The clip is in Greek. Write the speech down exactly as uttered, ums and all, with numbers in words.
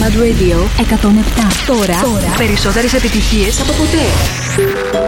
Mad Radio εκατόν επτά. Τώρα, Τώρα. περισσότερες επιτυχίες από ποτέ.